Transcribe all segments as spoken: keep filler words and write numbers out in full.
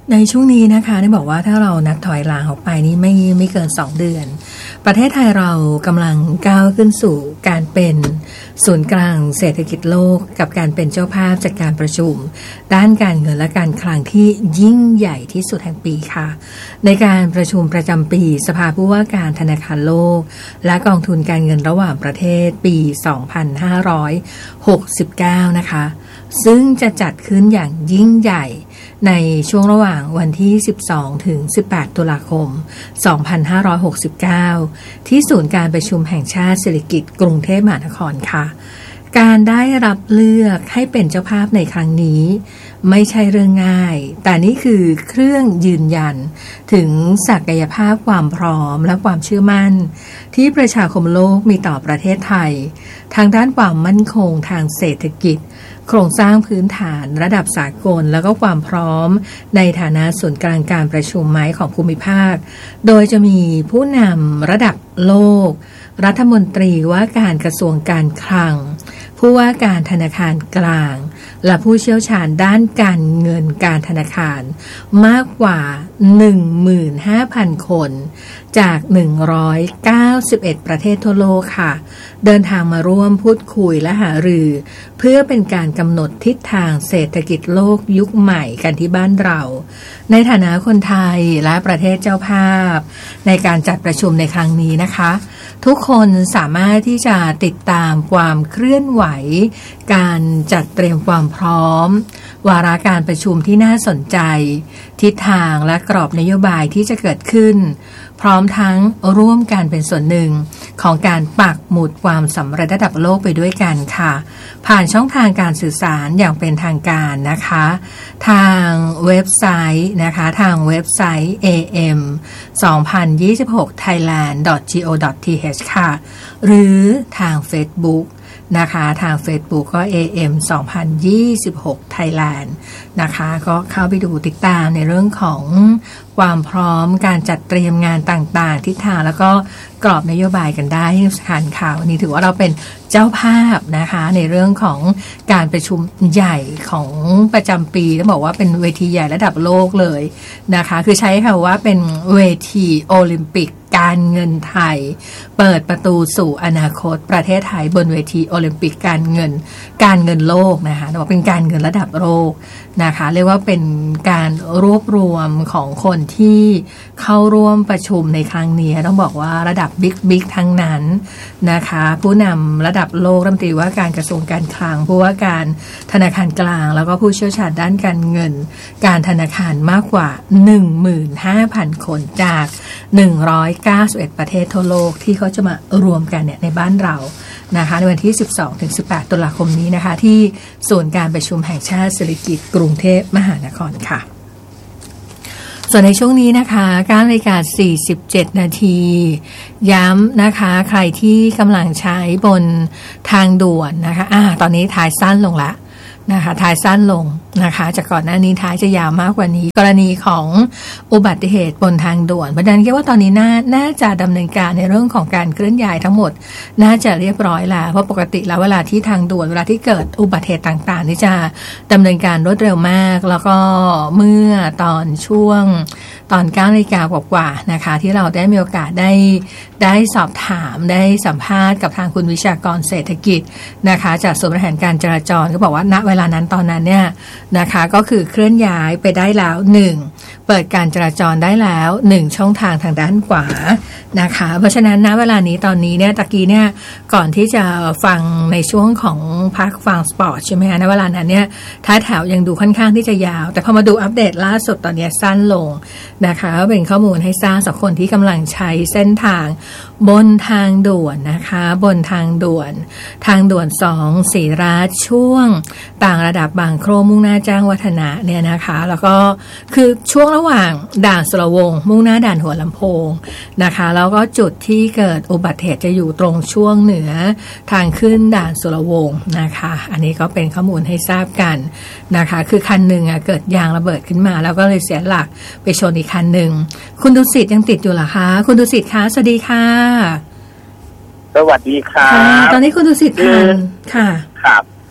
ในช่วงนี้นะคะได้บอกว่าถ้าเรานับถอยหลังออกไปนี่ไม่ไม่เกินสองเดือนประเทศไทยเรากำลังก้าวขึ้นสู่การเป็นศูนย์กลางเศรษฐกิจโลกกับการเป็นเจ้าภาพจัดการประชุมด้านการเงินและการคลังที่ยิ่งใหญ่ที่สุดแห่งปีค่ะในการประชุมประจำปีสภาผู้ว่าการธนาคารโลกและกองทุนการเงินระหว่างประเทศปีสองพันห้าร้อยหกสิบเก้านะคะซึ่งจะจัดขึ้นอย่างยิ่งใหญ่ในช่วงระหว่างวันที่สิบสองถึงสิบแปดตุลาคมสองพันห้าร้อยหกสิบเก้าที่ศูนย์การประชุมแห่งชาติเศรษฐกิจกรุงเทพมหานครค่ะการได้รับเลือกให้เป็นเจ้าภาพในครั้งนี้ไม่ใช่เรื่องง่ายแต่นี่คือเครื่องยืนยันถึงศักยภาพความพร้อมและความเชื่อมั่นที่ประชาคมโลกมีต่อประเทศไทยทางด้านความมั่นคงทางเศรษฐกิจโครงสร้างพื้นฐานระดับสากลแล้วก็ความพร้อมในฐานะศูนย์กลางการประชุมไม้ของภูมิภาคโดยจะมีผู้นำระดับโลกรัฐมนตรีว่าการกระทรวงการคลังผู้ว่าการธนาคารกลางและผู้เชี่ยวชาญด้านการเงินการธนาคารมากกว่า หนึ่งหมื่นห้าพัน คนจากหนึ่งร้อยเก้าสิบเอ็ดประเทศทั่วโลกค่ะเดินทางมาร่วมพูดคุยและหารือเพื่อเป็นการกำหนดทิศทางเศรษฐกิจโลกยุคใหม่กันที่บ้านเราในฐานะคนไทยและประเทศเจ้าภาพในการจัดประชุมในครั้งนี้นะคะทุกคนสามารถที่จะติดตามความเคลื่อนไหวการจัดเตรียมความพร้อมวาระการประชุมที่น่าสนใจทิศทางและกรอบนโยบายที่จะเกิดขึ้นพร้อมทั้งร่วมกันเป็นส่วนหนึ่งของการปักหมุดความสำเร็จระดับโลกไปด้วยกันค่ะผ่านช่องทางการสื่อสารอย่างเป็นทางการนะคะทางเว็บไซต์นะคะทางเว็บไซต์ เอ เอ็ม สองพันยี่สิบหก ไทยแลนด์ ดอท จี โอ ดอท ที เอช ค่ะหรือทาง Facebookนะคะทาง Facebook ก็ เอ เอ็ม สองพันยี่สิบหก Thailand นะคะก็เข้าไปดูติดตามในเรื่องของความพร้อมการจัดเตรียมงานต่างๆทิศทางแล้วก็กรอบนโยบายกันได้ที่สถานข่าววันนี้ถือว่าเราเป็นเจ้าภาพนะคะในเรื่องของการประชุมใหญ่ของประจำปีต้องบอกว่าเป็นเวทีใหญ่ระดับโลกเลยนะคะคือใช้คำว่าเป็นเวทีโอลิมปิกการเงินไทยเปิดประตูสู่อนาคตประเทศไทยบนเวทีโอลิมปิกการเงินการเงินโลกนะคะต้องบอกเป็นการเงินระดับโลกนะคะเรียกว่าเป็นการรวบรวมของคนที่เข้าร่วมประชุมในครั้งนี้ต้องบอกว่าระดับบิ๊กบิ๊กทั้งนั้นนะคะผู้นำระดับโลกรัฐมนตรีว่าการกระทรวงการคลังผู้ว่าการธนาคารกลางแล้วก็ผู้เชี่ยวชาญด้านการเงินการธนาคารมากกว่า หนึ่งหมื่นห้าพัน คนจากหนึ่งร้อยเก้าสิบเอ็ดประเทศทั่วโลกที่เขาจะมารวมกันเนี่ยในบ้านเรานะคะในวันที่สิบสองถึงสิบแปดตุลาคมนี้นะคะที่ศูนย์การประชุมแห่งชาติเศรษฐกิจกรุงเทพมหานครค่ะส่วนในช่วงนี้นะคะเก้านาฬิกาสี่สิบเจ็ดนาทีย้ำนะคะใครที่กำลังใช้บนทางด่วนนะคะอ่าตอนนี้ท้ายสั้นลงละนะคะท้ายสั้นลงนะคะจากก่อนหน้านี้ท้ายจะยาวมากกว่านี้กรณีของอุบัติเหตุบนทางด่วนเพราะฉะนั้นคิดว่าตอนนี้น่าน่าจะดำเนินการในเรื่องของการเคลื่อนย้ายทั้งหมดน่าจะเรียบร้อยแล้วเพราะปกติแล้วเวลาที่ทางด่วนเวลาที่เกิดอุบัติเหตุต่างๆนี่จะดำเนินการรวดเร็วมากแล้วก็เมื่อตอนช่วงตอนเก้านาฬิกากว่าๆนะคะที่เราได้มีโอกาสได้ได้สอบถามได้สัมภาษณ์กับทางคุณวิชากรเศรษฐกิจนะคะจากศูนย์บริหารการจราจรก็บอกว่าณเวลานั้นตอนนั้นเนี่ยนะคะก็คือเคลื่อนย้ายไปได้แล้วหนึ่งเปิดการจราจรได้แล้วหนึ่งช่องทางทางด้านขวานะคะเพราะฉะนั้นณเวลานี้ตอนนี้เนี่ยตะกี้เนี่ยก่อนที่จะฟังในช่วงของพักฟังสปอร์ตใช่ไหมคะณเวลานั้นเนี่ยท้ายแถวยังดูค่อนข้างที่จะยาวแต่พอมาดูอัปเดตล่าสุดตอนนี้สั้นลงนะคะเป็นข้อมูลให้ทราบสำหรับคนที่กำลังใช้เส้นทางบนทางด่วนนะคะบนทางด่วนทางด่วนสองศรีราชช่วงต่างระดับบางโครมุ่งหน้าจ้างวัฒนะเนี่ยนะคะแล้วก็คือช่วงระหว่างด่านสุรวงศ์มุ่งหน้าด่านหัวลำโพงนะคะแล้วก็จุดที่เกิดอุบัติเหตุจะอยู่ตรงช่วงเหนือทางขึ้นด่านสุรวงศ์นะคะอันนี้ก็เป็นข้อมูลให้ทราบกันนะคะคือคันหนึ่งอ่ะเกิดยางระเบิดขึ้นมาแล้วก็เลยเสียหลักไปชนอีกคันหนึ่งคุณดุสิตยังติดอยู่เหรอคะคุณดุสิตคะสวัสดีค่ะสวัสดีค่ะตอนนี้คุณดุสิตค่ะค่ะครับ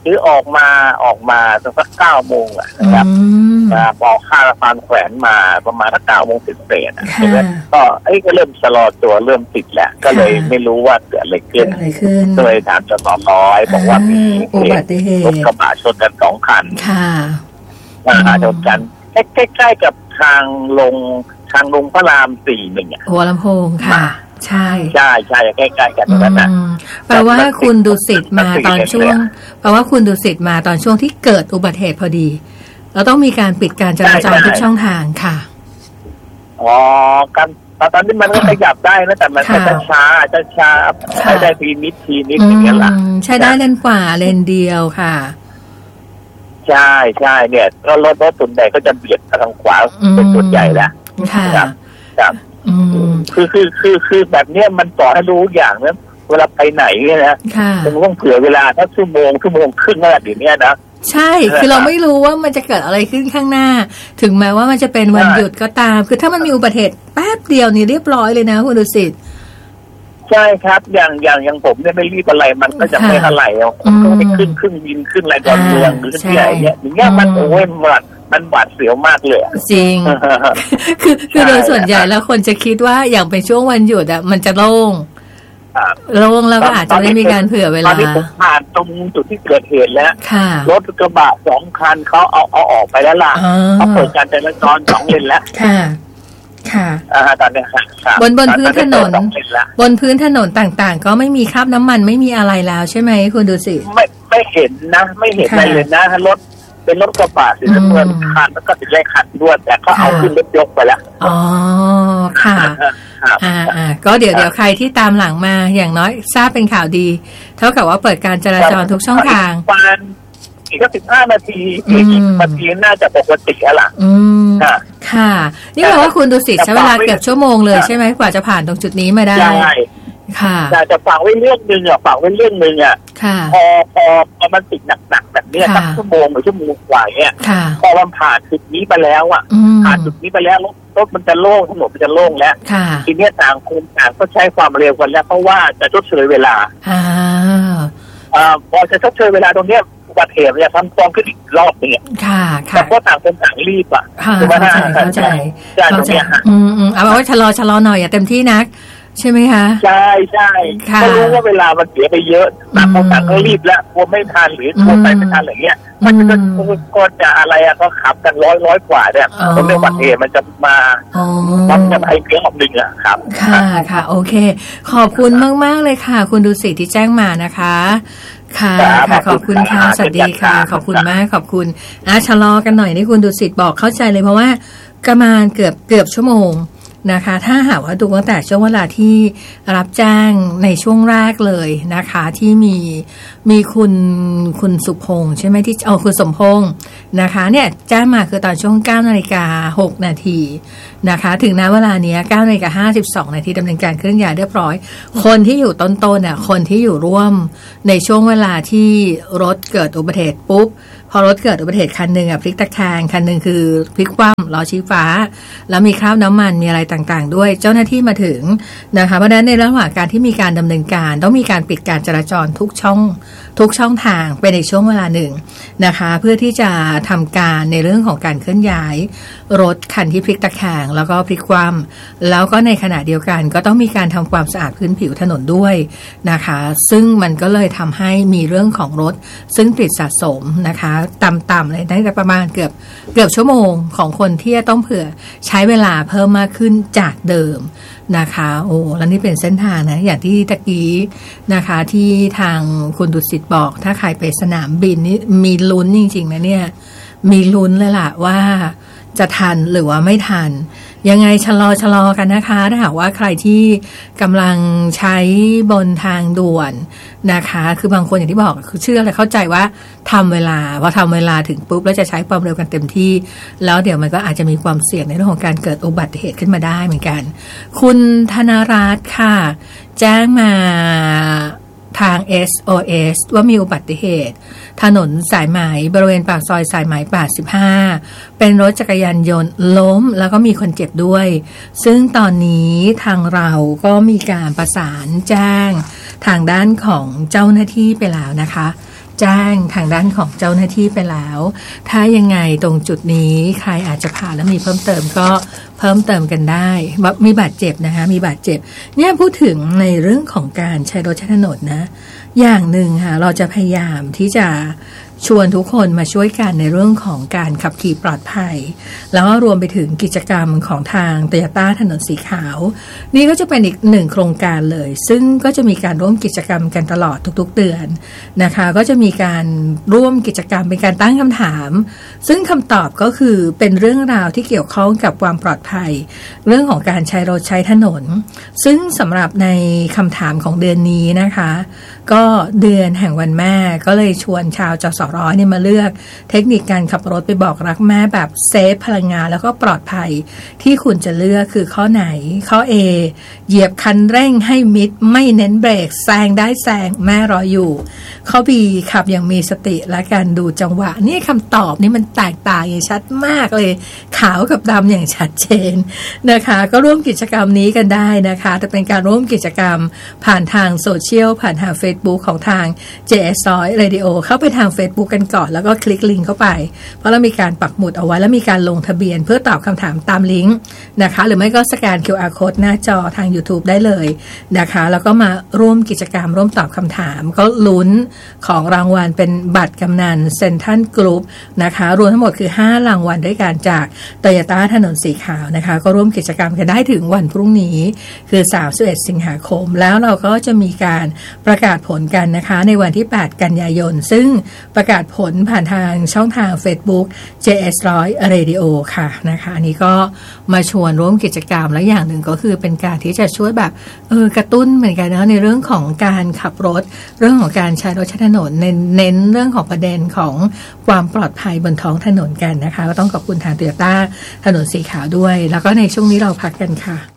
คือออกมาออกมาสักเก้าโมงนะครับมาพอข้าสะพานแขวนมาประมาณสักเก้าโมงสิบเศษก็ไอ้ก็เริ่มชะลอตัวเริ่มติดแหละก็เลยไม่รู้ว่าเกิดอะไรขึ้นก็เลยถามจสร้อยบอกว่ามีรถกระบะชนกันสองคันมาชนกันใกล้ๆกับทางลงทางลงพระรามสี่หนึ่งหัวลำโพงค่ะใช่ใช่ใช่ใกล้ๆกันนั่นนะแปลว่าคุณดุสิตมาตอนช่วงแปลว่าคุณดุสิตมาตอนช่วงที่เกิดอุบัติเหตุพอดีเราต้องมีการปิดการจราจรทุกช่องทางค่ะอ๋อการตอนนี้มันก็ขยับได้นะแต่มันจะช้าจะช้าใช้ได้ทีนิดทีนิดอย่างเงี้ยล่ะใช้ได้เลนขวาเลนเดียวค่ะใช่ใช่เนี่ยก็รถรถส่วนใหญ่ก็จะเบียดทางขวาเป็นส่วนใหญ่แล้วค่ะครับคือคือคือคือแบบเนี้ยมันต่อให้รู้อย่างนะเวลาไปไหนเนี่ยนะมันต้องเผื่อเวลาถ้าชั่วโมงชั่วโมงครึ่งอะไรอย่างเนี้ยนะใช่คือเราไม่รู้ว่ามันจะเกิดอะไรขึ้นข้างหน้าถึงแม้ว่ามันจะเป็นวันหยุดก็ตามคือถ้ามันมีอุบัติเหตุแป๊บเดียวนี่เรียบร้อยเลยนะคุณดุสิตใช่ครับอย่างอย่างอย่างผมเนี่ยไม่รีบอะไรมันก็จะไม่เท่าไหร่อ่ะก็ไม่ขึ้นขึ้นบินขึ้นอะไรตอนเมืองหรือที่ไหนเนี่ยอย่างเงี้ยมันโอ้ยมันมันบาดเสียวมากเลยจริงคือคือโดยส่วนใหญ่แล้วคนจะคิดว่าอย่างเป็นช่วงวันหยุดอ่ะมันจะโล่งโล่งแล้วก็อาจจะไม่มีการเผื่อเวลาตอนนี้ผมผ่านตรงจุดที่เกิดเหตุแล้วรถกระบะสองคันเขาเอาเอาออกไปแล้วล่ะเขาเปิดการจราจรสองเลนแล้วค่ะค่ะอ่าตอนนี้ค่ะบนบนพื้นถนนบนพื้นถนนต่างๆก็ไม่มีคราบน้ำมันไม่มีอะไรแล้วใช่ไหมคุณดูสิไม่ไม่เห็นนะไม่เห็นอะไรเลยนะรถเป็นรถกระบะสีน้ำเงินคันแล้วก็ติดเลขคันด้วยแต่ก็เอาขึ้นรถยกไปแล้วอ๋อค่ะอ่าอ่าก็เดี๋ยวเดี๋ยวใครที่ตามหลังมาอย่างน้อยทราบเป็นข่าวดีเท่ากับว่าเปิดการจราจรทุกช่องทางอีกก็สิบห้านาทีอีกนาทีน่าจะปกติแล้วล่ะอืมค่ะนี่แปลว่าคุณดุสิตใช้เวลาเกือบชั่วโมงเลยใช่ไหมกว่าจะผ่านตรงจุดนี้มาได้ใช่ค่ะแต่จะฝากไว้เรื่องนึงอ่ะฝากไว้เรื่องนึงอ่ะพอพอพอมันติดหนักๆแบบนี้สักชั่วโมงหรือชั่วโมงกว่าเนี่ยพอมันผ่านจุดนี้ไปแล้วอ่ะผ่านจุดนี้ไปแล้วรถมันจะโล่งถนนมันจะโล่งแล้วทีนี้ต่างคนต่างก็ใช้ความเร็วกันแล้วเพราะว่าจะชดเชยเวลาอ่าพอจะชดเชยเวลาตรงเนี้ยอุบัติเหตุจะทำฟ้องขึ้นอีกรอบนึงค่ะแต่ก็ต่างคนต่างรีบอ่ะเข้าใจเข้าใจเข้าใจอืมอืมเอาไว้ชะลอชะลอหน่อยอย่าเต็มที่นักใช่ไหมคะใช่ใช่ก็รู้ว่าเวลามันเสียไปเยอะต่างคนต่างก็รีบแล้วกลัวไม่ทันหรือกลัวไปไม่ทันอะไรเงี้ยมันจะก็จะอะไรอ่ะก็ขับกันร้อยร้อยกว่าเนี่ยตรงนี้อุบัติเหตุมันจะมามันจะไปเพียงออกหนึ่งอ่ะครับค่ะค่ะโอเคขอบคุณมากๆเลยค่ะคุณดุสิตที่แจ้งมานะคะค่ะค่ะขอบคุณค่ะสวัสดีค่ะขอบคุณมากขอบคุณอ่ะชะลอกันหน่อยนี่คุณดุสิตบอกเข้าใจเลยเพราะว่าประมาณเกือบเกือบชั่วโมงนะคะถ้าหากว่าดูตั้งแต่ช่วงเวลาที่รับแจ้งในช่วงแรกเลยนะคะที่มีมีคุณคุณสุพงษ์ใช่ไหมที่เอาคุณสมพงษ์นะคะเนี่ยแจ้งมาคือตอนช่วงเก้านาฬิกาหกนาทีนะคะถึงณเวลาเนี้ยเก้านาฬิกาห้าสิบสองนาทีดำเนินการเคลื่อนย้ายเรียบร้อยคนที่อยู่ต้นๆน่ะคนที่อยู่ร่วมในช่วงเวลาที่รถเกิดอุบัติเหตุปุ๊บพอรถเกิดอุบัติเหตุคันหนึ่งอ่ะพลิกตะแคงคันหนึ่งคือพลิกคว่ำล้อชี้ฟ้าแล้วมีคราบน้ำมันมีอะไรต่างๆด้วยเจ้าหน้าที่มาถึงนะคะเพราะฉะนั้นในระหว่างการที่มีการดำเนินการต้องมีการปิดการจราจรทุกช่องทุกช่องทางไปในช่วงเวลาหนึ่งนะคะเพื่อที่จะทำการในเรื่องของการเคลื่อนย้ายรถคันที่พลิกตะแคงแล้วก็พลิกคว่ำแล้วก็ในขณะเดียวกันก็ต้องมีการทำความสะอาดพื้นผิวถนนด้วยนะคะซึ่งมันก็เลยทำให้มีเรื่องของรถซึ่งติดสะสมนะคะต่ำๆเลยตั้งแต่ประมาณเกือบเกือบชั่วโมงของคนที่จะต้องเผื่อใช้เวลาเพิ่มมากขึ้นจากเดิมนะคะโอ้แล้วนี่เป็นเส้นทางนะอย่างที่ตะกี้นะคะที่ทางคุณดุสิตบอกถ้าใครไปสนามบินนี่มีลุ้นจริงๆนะเนี่ยมีลุ้นเลยล่ะว่าจะทันหรือว่าไม่ทันยังไงชะลอชะลอกันนะคะถ้าหากว่าใครที่กำลังใช้บนทางด่วนนะคะคือบางคนอย่างที่บอกคือเชื่อและเข้าใจว่าทำเวลาพอทำเวลาถึงปุ๊บแล้วจะใช้ความเร็วกันเต็มที่แล้วเดี๋ยวมันก็อาจจะมีความเสี่ยงในเรื่องของการเกิดอุบัติเหตุขึ้นมาได้เหมือนกันคุณธนรัตน์ค่ะแจ้งมาทาง เอส โอ เอส ว่ามีอุบัติเหตุถนนสายไหมบริเวณปากซอยสายไหมแปดสิบห้าเป็นรถจักรยานยนต์ล้มแล้วก็มีคนเจ็บด้วยซึ่งตอนนี้ทางเราก็มีการประสานแจ้งทางด้านของเจ้าหน้าที่ไปแล้วนะคะแจ้งทางด้านของเจ้าหน้าที่ไปแล้วถ้ายังไงตรงจุดนี้ใครอาจจะผ่านแล้วมีเพิ่มเติมก็เพิ่มเติมกันได้มีบาดเจ็บนะคะมีบาดเจ็บเนี่ยพูดถึงในเรื่องของการใช้รถใช้ถนนนะอย่างหนึ่งค่ะเราจะพยายามที่จะชวนทุกคนมาช่วยกันในเรื่องของการขับขี่ปลอดภัยแล้วก็รวมไปถึงกิจกรรมของทาง Toyota ถนนสีขาวนี่ก็จะเป็นอีกหนึ่งโครงการเลยซึ่งก็จะมีการร่วมกิจกรรมกันตลอดทุกๆเดือนนะคะก็จะมีการร่วมกิจกรรมเป็นการตั้งคำถามซึ่งคำตอบก็คือเป็นเรื่องราวที่เกี่ยวข้องกับความปลอดภัยเรื่องของการใช้รถใช้ถนนซึ่งสำหรับในคำถามของเดือนนี้นะคะก็เดือนแห่งวันแม่ก็เลยชวนชาวจสร้อยเนี่ยมาเลือกเทคนิคการขับรถไปบอกรักแม่แบบเซฟพลังงานแล้วก็ปลอดภัยที่คุณจะเลือกคือข้อไหนข้อ A เหยียบคันเร่งให้มิดไม่เน้นเบรกแซงได้แซงแม่รออยู่ข้อ B ขับอย่างมีสติและการดูจังหวะนี่คำตอบนี่มันแตกต่างอย่างชัดมากเลยขาวกับดำอย่างชัดเจนนะคะก็ร่วมกิจกรรมนี้กันได้นะคะแต่เป็นการร่วมกิจกรรมผ่านทางโซเชียลผ่านทาง Facebook ของทาง เจ เอส Radio เข้าไปทาง Facebook กันก่อนแล้วก็คลิกลิงก์เข้าไปเพราะเรามีการปักหมุดเอาไว้แล้วมีการลงทะเบียนเพื่อตอบคำถามตามลิงก์นะคะหรือไม่ก็สแกน คิว อาร์ Code หน้าจอทาง YouTube ได้เลยนะคะแล้วก็มาร่วมกิจกรรมร่วมตอบคำถามก็ลุ้นของรางวัลเป็นบัตรกำนันเซ็นทรัลกรุ๊ปนะคะรวมทั้งหมดคือห้ารางวัลด้วยกันจาก Toyota ถนนสีขาวนะคะก็ร่วมกิจกรรมกันได้ถึงวันพรุ่งนี้คือสามสิบเอ็ดสิงหาคมแล้วเราก็จะมีการประกาศผลกันนะคะในวันที่แปดกันยายนซึ่งประกาศผลผ่านทางช่องทาง Facebook เจ เอส Radio ค่ะนะคะอันนี้ก็มาชวนร่วมกิจกรรมและอย่างหนึ่งก็คือเป็นการที่จะช่วยแบบเออกระตุ้นเหมือนกันนะในเรื่องของการขับรถเรื่องของการใช้รถใช้ถนนเน้นเรื่องของประเด็นของความปลอดภัยบนท้องถนนกันนะคะก็ต้องขอบคุณทาง Toyota ถนนสีขาวด้วยแล้วก็ในช่วงนี้เราพักกันค่ะ